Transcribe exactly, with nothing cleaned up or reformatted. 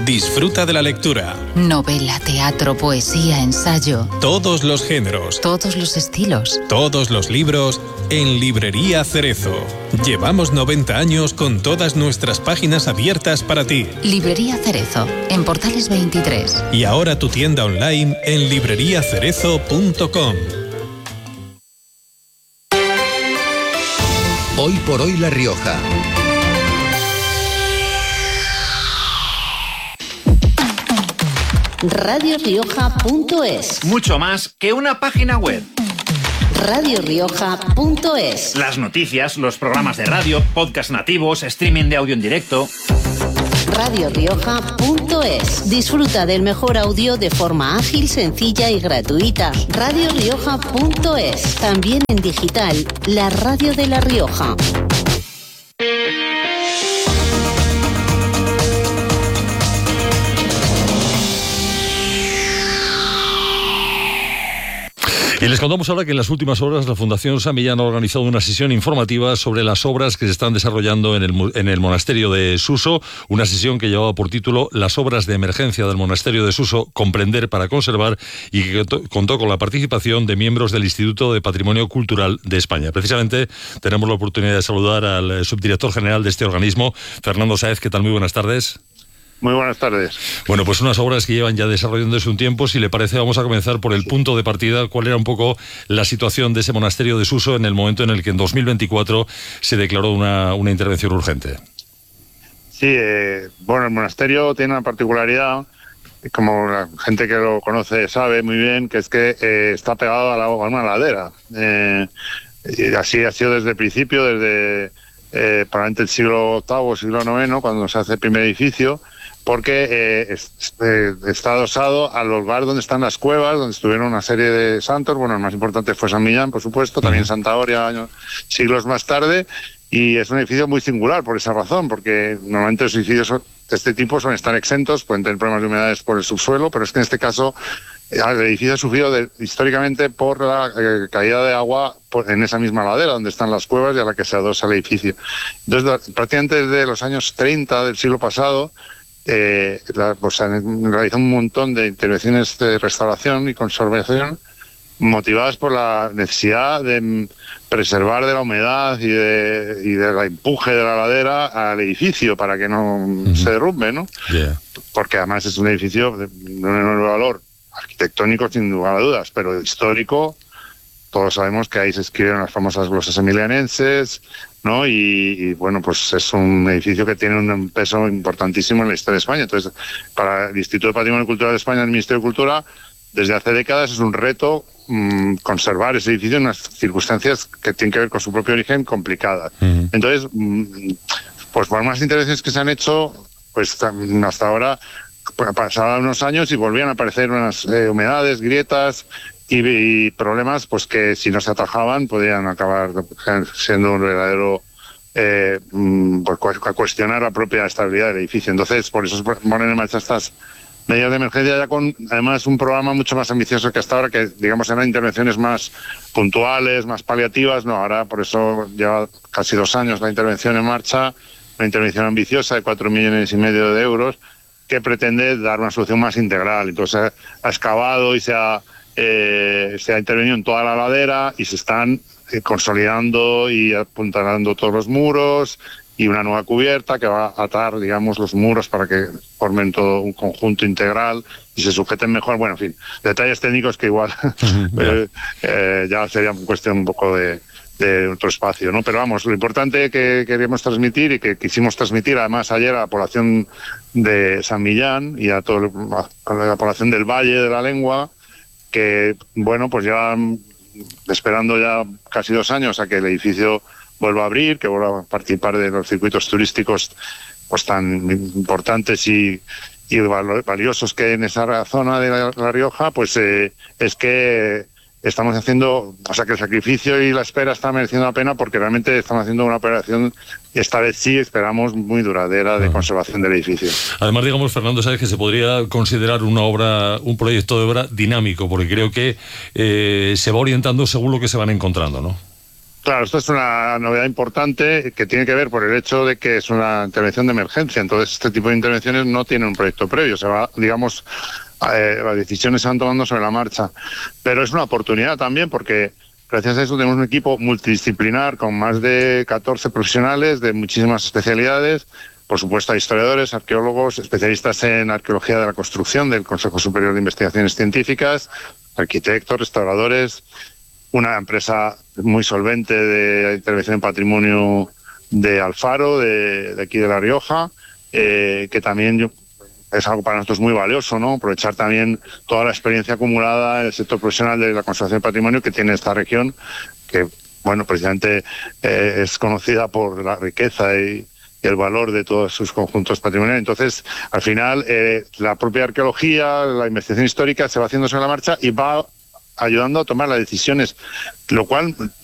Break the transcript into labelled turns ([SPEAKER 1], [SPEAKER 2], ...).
[SPEAKER 1] Disfruta de la lectura.
[SPEAKER 2] Novela, teatro, poesía, ensayo.
[SPEAKER 1] Todos los géneros.
[SPEAKER 2] Todos los estilos.
[SPEAKER 1] Todos los libros en Librería Cerezo. Llevamos noventa años con todas nuestras páginas abiertas para ti.
[SPEAKER 2] Librería Cerezo, en Portales veintitrés.
[SPEAKER 1] Y ahora tu tienda online en librería cerezo punto com.
[SPEAKER 3] Hoy por hoy La Rioja.
[SPEAKER 4] radio rioja punto es.
[SPEAKER 5] Mucho más que una página web.
[SPEAKER 4] radio rioja punto es.
[SPEAKER 5] Las noticias, los programas de radio, podcast nativos, streaming de audio en directo.
[SPEAKER 4] radio rioja punto es. Disfruta del mejor audio de forma ágil, sencilla y gratuita. radio rioja punto es. También en digital, la radio de La Rioja.
[SPEAKER 6] Y les contamos ahora que en las últimas horas la Fundación San Millán ha organizado una sesión informativa sobre las obras que se están desarrollando en el, en el monasterio de Suso, una sesión que llevaba por título Las obras de emergencia del monasterio de Suso, comprender para conservar, y que contó con la participación de miembros del Instituto de Patrimonio Cultural de España. Precisamente tenemos la oportunidad de saludar al subdirector general de este organismo, Fernando Sáez. ¿Qué tal? Muy buenas tardes.
[SPEAKER 7] Muy buenas tardes.
[SPEAKER 6] Bueno, pues unas obras que llevan ya desarrollándose un tiempo. Si le parece, vamos a comenzar por el punto de partida. ¿Cuál era un poco la situación de ese monasterio de Suso en el momento en el que en dos mil veinticuatro se declaró una, una intervención urgente?
[SPEAKER 7] Sí, eh, bueno, el monasterio tiene una particularidad, como la gente que lo conoce sabe muy bien, que es que eh, está pegado a, la, a una ladera. Eh, y así ha sido desde el principio, desde eh, probablemente el siglo octavo, siglo noveno, cuando se hace el primer edificio, porque eh, es, eh, está adosado al lugar donde están las cuevas, donde estuvieron una serie de santos. Bueno, el más importante fue San Millán, por supuesto, también Santa Oria, años, siglos más tarde, y es un edificio muy singular por esa razón, porque normalmente los edificios de este tipo suelen estar exentos, pueden tener problemas de humedades por el subsuelo, pero es que en este caso el edificio ha sufrido de, históricamente por la eh, caída de agua por, en esa misma ladera donde están las cuevas y a la que se adosa el edificio. Entonces, prácticamente desde los años treinta del siglo pasado, Eh, la, pues, se han realizado un montón de intervenciones de restauración y conservación motivadas por la necesidad de preservar de la humedad y de, y del empuje de la ladera al edificio para que no uh-huh. se derrumbe, ¿no? Yeah. Porque además es un edificio de un enorme valor arquitectónico, sin lugar a dudas, pero histórico. Todos sabemos que ahí se escribieron las famosas glosas emilianenses, ¿no? Y, y bueno, pues es un edificio que tiene un peso importantísimo en la historia de España. Entonces, para el Instituto de Patrimonio Cultural de España, el Ministerio de Cultura, desde hace décadas es un reto mmm, conservar ese edificio en unas circunstancias que tienen que ver con su propio origen complicadas. Uh-huh. Entonces, mmm, pues por más intervenciones que se han hecho, pues hasta ahora pasaban unos años y volvían a aparecer unas eh, humedades, grietas y, y problemas pues que si no se atajaban podían acabar siendo un verdadero eh, pues, cuestionar la propia estabilidad del edificio. Entonces, por eso se ponen en marcha estas medidas de emergencia, ya con además un programa mucho más ambicioso que hasta ahora, que digamos eran intervenciones más puntuales, más paliativas. No, ahora por eso lleva casi dos años la intervención en marcha, una intervención ambiciosa de cuatro millones y medio de euros que pretende dar una solución más integral. Entonces ha excavado y se ha Eh, se ha intervenido en toda la ladera y se están eh, consolidando y apuntalando todos los muros y una nueva cubierta que va a atar, digamos, los muros para que formen todo un conjunto integral y se sujeten mejor. Bueno, en fin, detalles técnicos que igual eh, eh, ya sería cuestión un poco de, de otro espacio, ¿no? Pero vamos, lo importante que queríamos transmitir y que quisimos transmitir además ayer a la población de San Millán y a toda la población del Valle de la Lengua, que, bueno, pues llevan esperando ya casi dos años a que el edificio vuelva a abrir, que vuelva a participar de los circuitos turísticos pues tan importantes y, y valiosos que hay en esa zona de La, la Rioja, pues eh, es que estamos haciendo, o sea, que el sacrificio y la espera están mereciendo la pena, porque realmente estamos haciendo una operación, esta vez sí, esperamos, muy duradera de conservación del edificio.
[SPEAKER 6] Además, digamos, Fernando, sabes que se podría considerar una obra, un proyecto de obra dinámico, porque creo que eh, se va orientando según lo que se van encontrando, ¿no?
[SPEAKER 7] Claro, esto es una novedad importante que tiene que ver por el hecho de que es una intervención de emergencia. Entonces, este tipo de intervenciones no tienen un proyecto previo. Se va, digamos, eh, las decisiones se van tomando sobre la marcha. Pero es una oportunidad también porque gracias a eso tenemos un equipo multidisciplinar con más de catorce profesionales de muchísimas especialidades. Por supuesto, hay historiadores, arqueólogos, especialistas en arqueología de la construcción del Consejo Superior de Investigaciones Científicas, arquitectos, restauradores, una empresa muy solvente de intervención en patrimonio de Alfaro, de, de aquí de La Rioja, eh, que también yo, es algo para nosotros muy valioso, ¿no? Aprovechar también toda la experiencia acumulada en el sector profesional de la conservación del patrimonio que tiene esta región, que, bueno, precisamente eh, es conocida por la riqueza y el valor de todos sus conjuntos patrimoniales. Entonces, al final, eh, la propia arqueología, la investigación histórica se va haciendo sobre la marcha y va ayudando a tomar las decisiones, lo cual